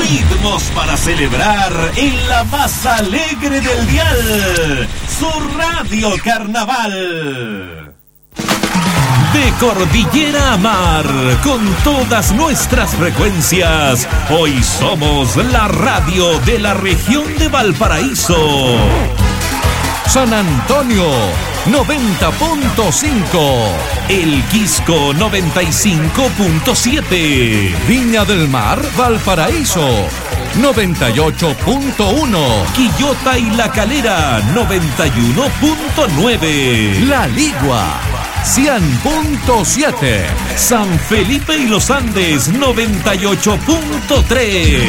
Ritmos para celebrar en la más alegre del dial, su Radio Carnaval. De cordillera a mar, con todas nuestras frecuencias, hoy somos la radio de la región de Valparaíso. San Antonio 90.5, El Quisco 95.7, Viña del Mar, Valparaíso 98.1, Quillota y La Calera 91.9, La Ligua 100.7, San Felipe y los Andes 98.3.